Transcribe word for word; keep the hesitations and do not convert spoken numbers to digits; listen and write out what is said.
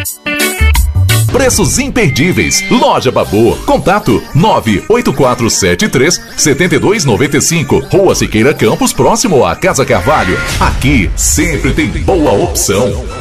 Preços imperdíveis. Loja Babu. Contato nove oito quatro sete três sete dois nove cinco. Rua Siqueira Campos, próximo à Casa Carvalho. Aqui sempre tem boa opção.